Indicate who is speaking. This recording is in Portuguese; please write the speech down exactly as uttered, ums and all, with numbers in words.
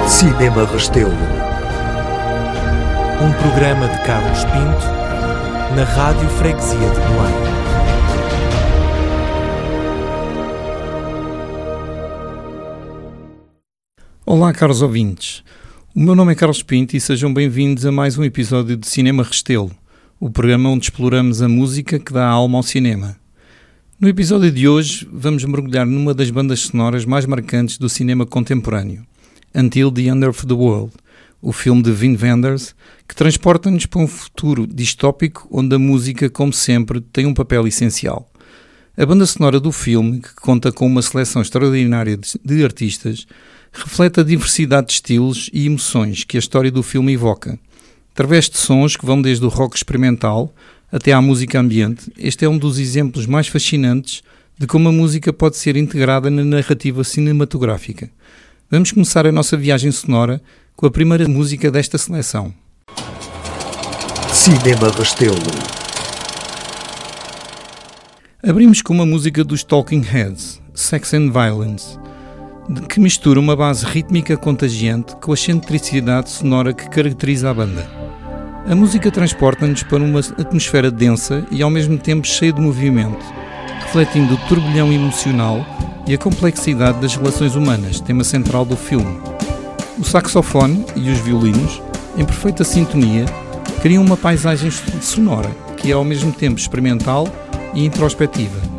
Speaker 1: Cinema Restelo.
Speaker 2: Um programa de Carlos Pinto na Rádio Freguesia de Belém.
Speaker 3: Olá, caros ouvintes. O meu nome é Carlos Pinto e sejam bem-vindos a mais um episódio de Cinema Restelo, o programa onde exploramos a música que dá alma ao cinema. No episódio de hoje vamos mergulhar numa das bandas sonoras mais marcantes do cinema contemporâneo, Until the End of the World, o filme de Wim Wenders, que transporta-nos para um futuro distópico onde a música, como sempre, tem um papel essencial. A banda sonora do filme, que conta com uma seleção extraordinária de artistas, reflete a diversidade de estilos e emoções que a história do filme evoca. Através de sons que vão desde o rock experimental até à música ambiente, este é um dos exemplos mais fascinantes de como a música pode ser integrada na narrativa cinematográfica. Vamos começar a nossa viagem sonora com a primeira música desta seleção.
Speaker 1: Cinema Restelo.
Speaker 3: Abrimos com uma música dos Talking Heads, Sex and Violence, que mistura uma base rítmica contagiante com a excentricidade sonora que caracteriza a banda. A música transporta-nos para uma atmosfera densa e ao mesmo tempo cheia de movimento, refletindo o turbilhão emocional e a complexidade das relações humanas, tema central do filme. O saxofone e os violinos, em perfeita sintonia, criam uma paisagem sonora que é ao mesmo tempo experimental e introspectiva.